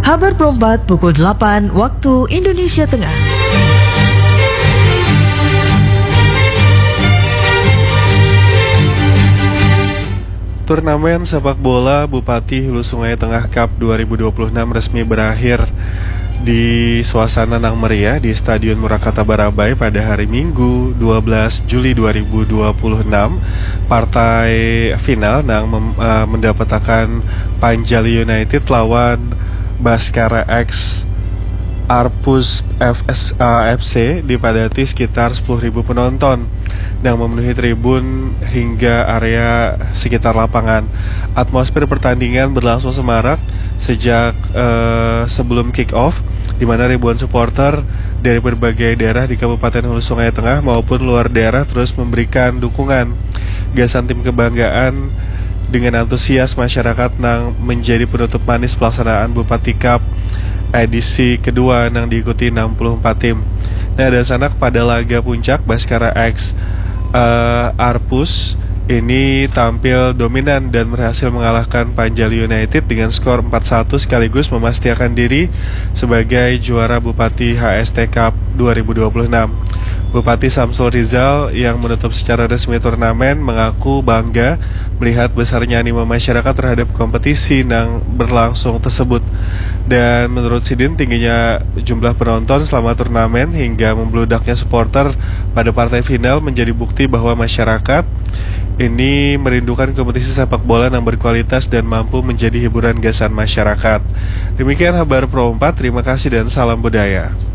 Habar Perempat pukul 8 waktu Indonesia Tengah. Turnamen sepak bola Bupati Hulu Sungai Tengah Cup 2026 resmi berakhir di suasana nang meriah di Stadion Murakata Barabai pada hari Minggu 12 Juli 2026. Partai final nang mendapatkan Panjali United lawan Baskara X Arpus FC dipadati sekitar 10.000 penonton yang memenuhi tribun hingga area sekitar lapangan. Atmosfer pertandingan berlangsung semarak sejak sebelum kick off, di mana ribuan supporter dari berbagai daerah di Kabupaten Hulu Sungai Tengah maupun luar daerah terus memberikan dukungan gasan tim kebanggaan dengan antusias masyarakat yang menjadi penutup manis pelaksanaan Bupati Cup edisi kedua yang diikuti 64 tim. Nah, dan sanak pada laga puncak Baskara X Arpus ini tampil dominan dan berhasil mengalahkan Panjali United dengan skor 4-1 sekaligus memastikan diri sebagai juara Bupati HST Cup 2026. Bupati Samsul Rizal yang menutup secara resmi turnamen mengaku bangga melihat besarnya animo masyarakat terhadap kompetisi yang berlangsung tersebut. Dan menurut Sidin, tingginya jumlah penonton selama turnamen hingga membludaknya supporter pada partai final menjadi bukti bahwa masyarakat ini merindukan kompetisi sepak bola yang berkualitas dan mampu menjadi hiburan gasan masyarakat. Demikian Habar Pro 4, terima kasih dan salam budaya.